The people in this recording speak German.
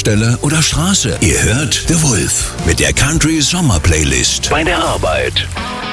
Tankstelle oder Straße. Ihr hört The Wolf mit der Country Sommer Playlist bei der Arbeit.